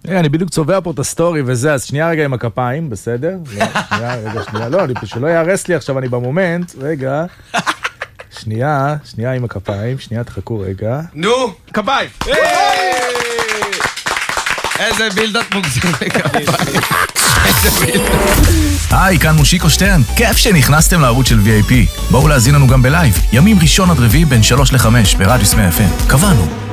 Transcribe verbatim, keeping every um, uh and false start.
אני בדיוק צובע פה את הסטורי וזה, אז שנייה רגע עם הכפיים, בסדר? שנייה, רגע, שנייה, לא, שלא יערס לי עכשיו, אני במומנט, רגע. שנייה, שנייה עם הכפיים, שנייה, תחכו רגע. נו, כפיים! איזה בילדת מוגזם לכפיים. איזה בילדת. היי, כאן מושיקו שטרן. כיף שנכנסתם לערוץ של וי איי פי. בואו להזין לנו גם בלייב. ימים ראשון עד רביעי בין שלוש לחמש ברדיוס מאה אף אם. קבענו.